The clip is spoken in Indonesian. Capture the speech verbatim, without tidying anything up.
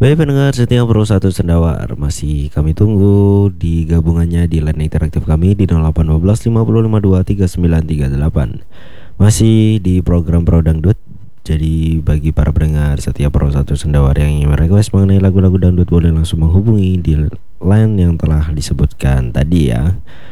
Baik pendengar setia Pro satu Sendawar, masih kami tunggu di gabungannya di line interaktif kami di nol delapan satu dua lima nol lima dua tiga sembilan tiga delapan. Masih di program Pro Dangdut. Jadi bagi para pendengar setia Pro satu Sendawar yang ingin merequest mengenai lagu-lagu dangdut boleh langsung menghubungi di line yang telah disebutkan tadi ya.